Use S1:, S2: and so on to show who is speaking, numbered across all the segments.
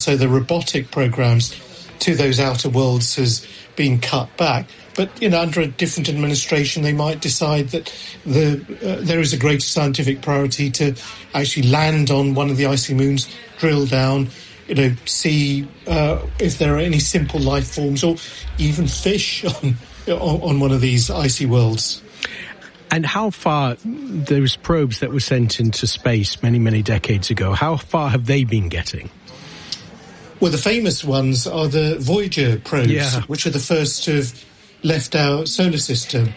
S1: So the robotic programs to those outer worlds has been cut back. But, under a different administration, they might decide that there is a greater scientific priority to actually land on one of the icy moons, drill down, see if there are any simple life forms or even fish on one of these icy worlds.
S2: And how far, those probes that were sent into space many, many decades ago, how far have they been getting?
S1: Well, the famous ones are the Voyager probes, which are the first to have left our solar system.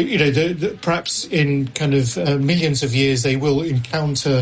S1: Perhaps in kind of millions of years they will encounter,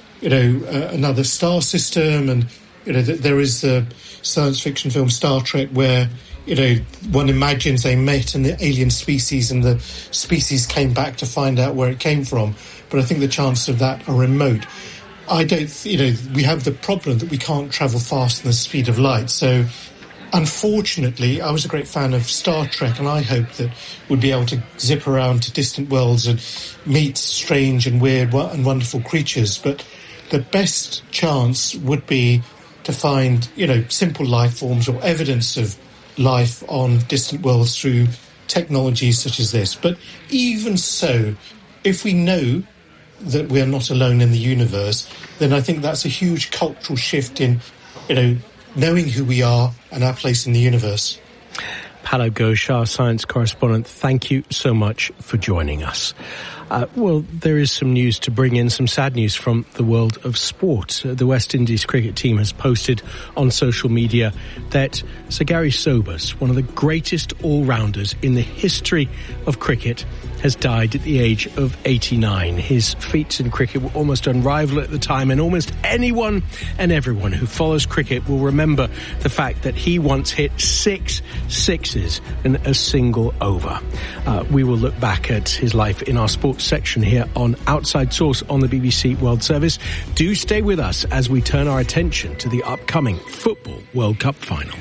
S1: another star system, and there is the science fiction film Star Trek where one imagines they met an alien species and the species came back to find out where it came from. But I think the chances of that are remote. I don't, we have the problem that we can't travel faster than the speed of light. So, unfortunately, I was a great fan of Star Trek, and I hoped that we'd be able to zip around to distant worlds and meet strange and weird and wonderful creatures. But the best chance would be to find, simple life forms or evidence of life on distant worlds through technologies such as this. But even so, if we know that we are not alone in the universe, then I think that's a huge cultural shift in, knowing who we are and our place in the universe.
S2: Pallab Ghosh, our science correspondent, thank you so much for joining us. Well, there is some news to bring in, some sad news from the world of sport. The West Indies cricket team has posted on social media that Sir Gary Sobers, one of the greatest all-rounders in the history of cricket, has died at the age of 89. His feats in cricket were almost unrivaled at the time, and almost anyone and everyone who follows cricket will remember the fact that he once hit 6 sixes in a single over. We will look back at his life in our sports section here on Outside Source on the BBC World Service. Do stay with us as we turn our attention to the upcoming Football World Cup final.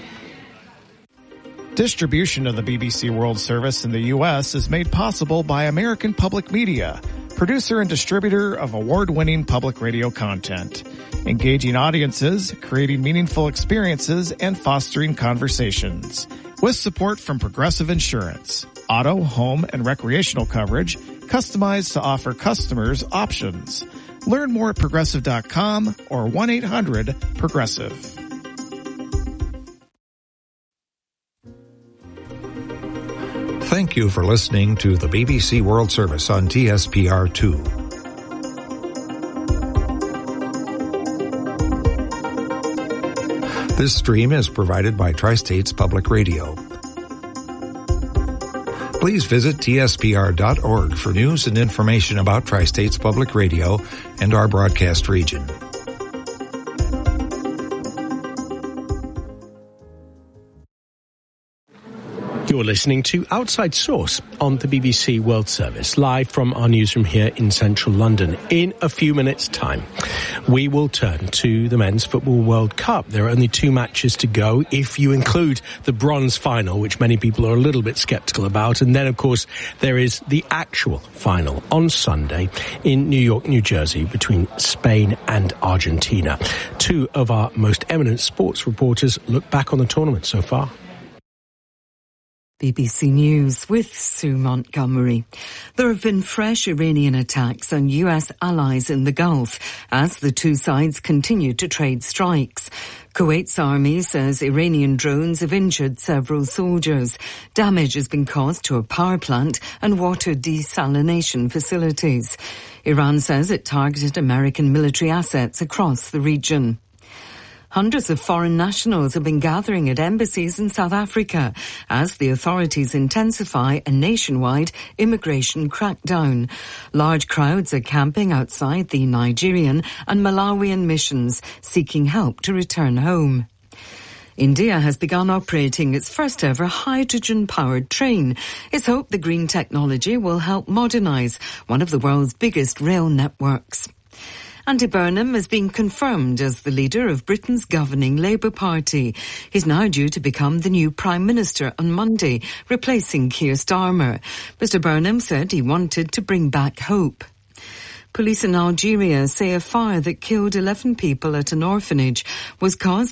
S3: Distribution of the BBC World Service in the U.S. is made possible by American Public Media, producer and distributor of award-winning public radio content, engaging audiences, creating meaningful experiences, and fostering conversations. With support from Progressive Insurance, auto, home, and recreational coverage, customized to offer customers options. Learn more at Progressive.com or 1-800-PROGRESSIVE.
S4: Thank you for listening to the BBC World Service on TSPR2. This stream is provided by Tri-States Public Radio. Please visit tspr.org for news and information about Tri-States Public Radio and our broadcast region.
S2: You're listening to Outside Source on the BBC World Service, live from our newsroom here in central London. In a few minutes' time, we will turn to the Men's Football World Cup. There are only 2 matches to go, if you include the bronze final, which many people are a little bit sceptical about. And then, of course, there is the actual final on Sunday in New York, New Jersey, between Spain and Argentina. 2 of our most eminent sports reporters look back on the tournament so far.
S5: BBC News with Sue Montgomery. There have been fresh Iranian attacks on US allies in the Gulf as the 2 sides continue to trade strikes. Kuwait's army says Iranian drones have injured several soldiers. Damage has been caused to a power plant and water desalination facilities. Iran says it targeted American military assets across the region. Hundreds of foreign nationals have been gathering at embassies in South Africa as the authorities intensify a nationwide immigration crackdown. Large crowds are camping outside the Nigerian and Malawian missions, seeking help to return home. India has begun operating its first ever hydrogen-powered train. It's hoped the green technology will help modernise one of the world's biggest rail networks. Andy Burnham has been confirmed as the leader of Britain's governing Labour Party. He's now due to become the new Prime Minister on Monday, replacing Keir Starmer. Mr Burnham said he wanted to bring back hope. Police in Algeria say a fire that killed 11 people at an orphanage was caused